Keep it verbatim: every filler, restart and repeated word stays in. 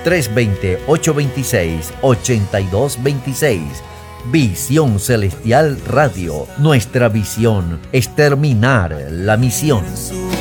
tres dos cero, ocho dos seis, ocho dos dos seis. Visión Celestial Radio. Nuestra visión es terminar la misión.